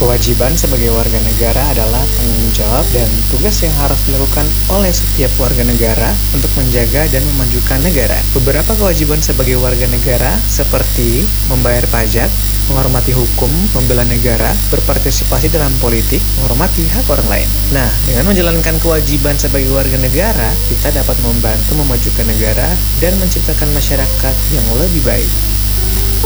Kewajiban sebagai warga negara adalah tanggung jawab dan tugas yang harus dilakukan oleh setiap warga negara untuk menjaga dan memajukan negara. Beberapa kewajiban sebagai warga negara seperti membayar pajak, menghormati hukum, membela negara, berpartisipasi dalam politik, menghormati hak orang lain. Nah, dengan menjalankan kewajiban sebagai warga negara, kita dapat membantu memajukan negara dan menciptakan masyarakat yang lebih baik.